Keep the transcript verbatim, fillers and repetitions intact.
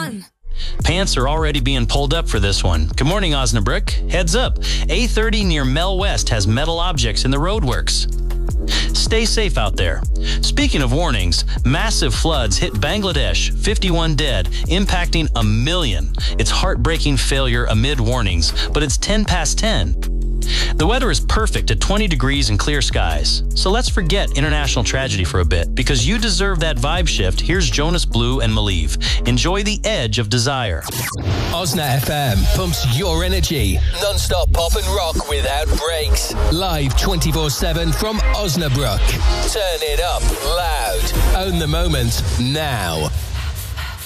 one. Pants are already being pulled up for this one. Good morning, Osnabrück. Heads up. A thirty near Mel West has metal objects in the roadworks. Stay safe out there. Speaking of warnings, massive floods hit Bangladesh, fifty-one dead, impacting a million. It's heartbreaking failure amid warnings, but it's ten past ten. The weather is perfect at twenty degrees and clear skies. So let's forget international tragedy for a bit. Because you deserve that vibe shift, here's Jonas Blue and Malieve. Enjoy the edge of desire. Osna F M pumps your energy. Non-stop pop and rock without breaks. Live twenty-four seven from Osnabrück. Turn it up loud. Own the moment now.